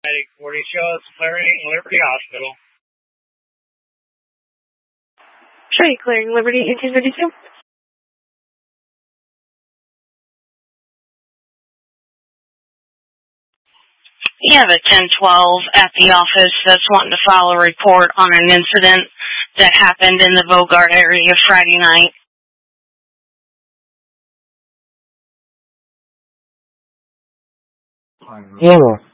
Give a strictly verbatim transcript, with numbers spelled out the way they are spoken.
forty shows clearing Liberty Hospital. Sure, clearing Liberty eighteen fifty-two. You have a ten twelve at the office that's wanting to file a report on an incident that happened in the Bogart area Friday night. Yeah.